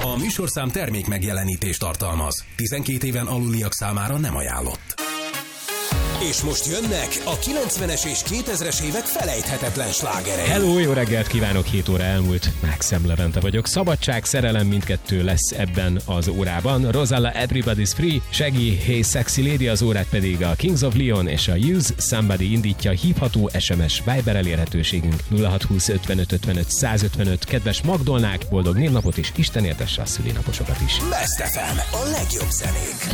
A műsorszám termék megjelenítést tartalmaz. 12 éven aluliak számára nem ajánlott. És most jönnek a 90-es és 2000-es évek felejthetetlen slágerei. Hello, jó reggelt kívánok, 7 óra elmúlt, Maxem Levente vagyok. Szabadság, szerelem, mindkettő lesz ebben az órában. Rosella, Everybody's Free, Shaggy, Hey Sexy Lady, az órát pedig a Kings of Leon és a Use Somebody indítja. Hívható SMS Viber elérhetőségünk 0620 55 55 155. Kedves Magdolnák, boldog névnapot és Isten éltesse a szülinaposokat is. Best FM, a legjobb zenék.